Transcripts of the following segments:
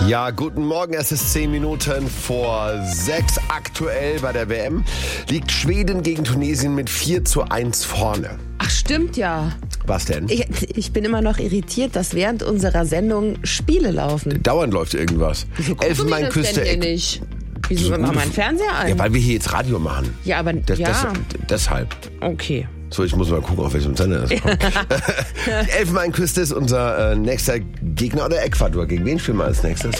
Ja, guten Morgen. Es ist 10 Minuten vor 6. Aktuell bei der WM liegt Schweden gegen Tunesien mit 4:1 vorne. Ach, stimmt ja. Was denn? Ich bin immer noch irritiert, dass während unserer Sendung Spiele laufen. Dauernd läuft irgendwas. Wieso guckst du mir das denn hier nicht? Wieso machen wir einen Fernseher ein? Ja, weil wir hier jetzt Radio machen. Ja, aber deshalb. Okay. So, ich muss mal gucken, auf welchem Sender das kommt. Die Elfenbeinküste ist unser nächster Gegner, oder Ecuador. Gegen wen spielen wir als nächstes?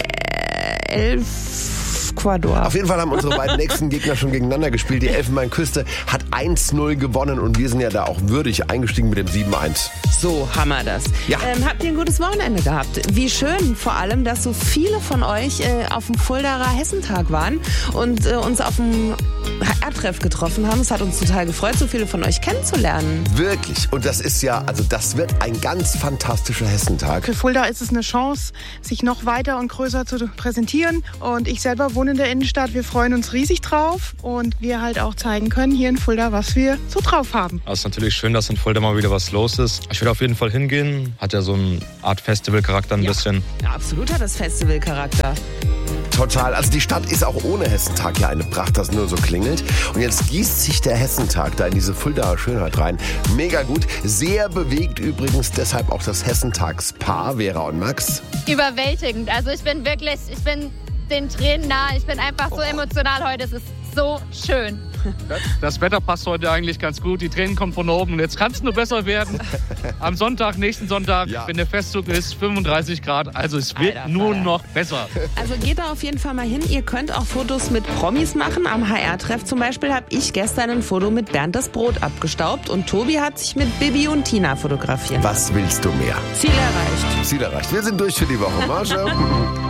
Ecuador. Auf jeden Fall haben unsere beiden nächsten Gegner schon gegeneinander gespielt. Die Elfenbeinküste hat 1:0 gewonnen und wir sind ja da auch würdig eingestiegen mit dem 7:1. So haben wir das. Ja. Habt ihr ein gutes Wochenende gehabt? Wie schön vor allem, dass so viele von euch auf dem Fuldaer Hessentag waren und uns auf dem HR-Treff getroffen haben. Es hat uns total gefreut, so viele von euch kennenzulernen. Wirklich. Und das ist ja, also das wird ein ganz fantastischer Hessentag. Für Fulda ist es eine Chance, sich noch weiter und größer zu präsentieren. Und ich selber wohne in der Innenstadt. Wir freuen uns riesig drauf und wir halt auch zeigen können hier in Fulda, was wir so drauf haben. Es ist natürlich schön, dass in Fulda mal wieder was los ist. Ich will auf jeden Fall hingehen. Hat ja so eine Art Festivalcharakter ein bisschen. Ja, absolut hat das Festivalcharakter. Total. Also die Stadt ist auch ohne Hessentag ja eine Pracht, das nur so klingelt. Und jetzt gießt sich der Hessentag da in diese Fuldaer Schönheit rein. Mega gut. Sehr bewegt übrigens deshalb auch das Hessentagspaar, Vera und Max. Überwältigend. Also ich bin den Tränen nah. Ich bin einfach so emotional heute. Es ist so schön. Das Wetter passt heute eigentlich ganz gut. Die Tränen kommen von oben. Und jetzt kann es nur besser werden. Am Sonntag, nächsten Sonntag, wenn der Festzug ist, 35 Grad. Also es wird nur noch besser. Also geht da auf jeden Fall mal hin. Ihr könnt auch Fotos mit Promis machen. Am HR-Treff zum Beispiel habe ich gestern ein Foto mit Bernd das Brot abgestaubt. Und Tobi hat sich mit Bibi und Tina fotografiert. Was willst du mehr? Ziel erreicht. Ziel erreicht. Wir sind durch für die Woche. Marsch.